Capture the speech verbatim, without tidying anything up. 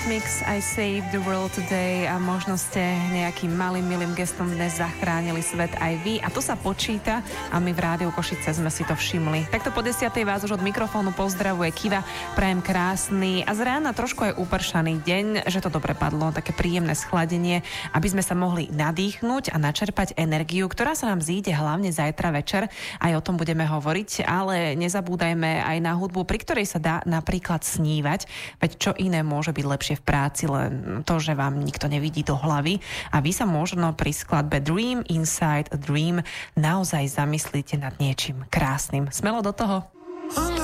Eurythmics, I Saved the World Today, a možno ste nejakým malým, milým gestom dnes zachránili svet aj vy, a to sa počíta a my v Rádiu Košice sme si to všimli. Takto po desiatej vás už od mikrofónu pozdravuje Kiva, prajem krásny a z rána trošku aj upršaný deň, že to dobre padlo, také príjemné schladenie, aby sme sa mohli nadýchnuť a načerpať energiu, ktorá sa nám zíde hlavne zajtra večer. Aj o tom budeme hovoriť, ale nezabúdajme aj na hudbu, pri ktorej sa dá napríklad snívať, veď čo iné môže byť lepšie v práci, len to, že vám nikto nevidí do hlavy, a vy sa možno pri skladbe Dream Inside a Dream naozaj zamyslíte nad niečím krásnym. Smelo do toho.